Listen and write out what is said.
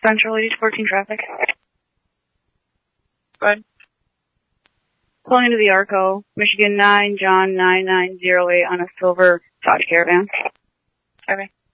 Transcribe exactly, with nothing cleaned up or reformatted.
Central eighty to fourteen traffic. Go ahead. Pulling into the Arco, Michigan nine, John nine nine zero eight on a silver Dodge Caravan. Okay.